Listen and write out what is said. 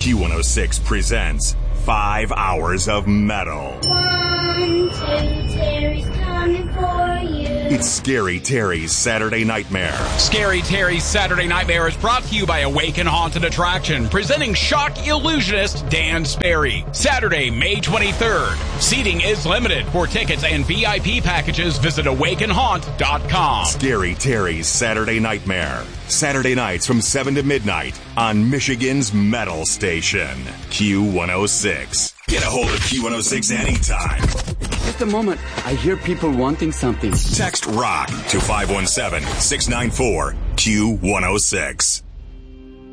Q106 presents 5 hours of metal. 1, 2, Terry's coming for you. It's Scary Terry's Saturday Nightmare. Scary Terry's Saturday Nightmare is brought to you by Awaken Haunted Attraction, presenting shock illusionist Dan Sperry. Saturday, May 23rd. Seating is limited. For tickets and VIP packages, visit awakenhaunt.com. Scary Terry's Saturday Nightmare. Saturday nights from 7 to midnight on Michigan's Metal Station, Q106. Get a hold of Q106 anytime. Just a moment. I hear people wanting something. Text ROCK to 517-694-Q106.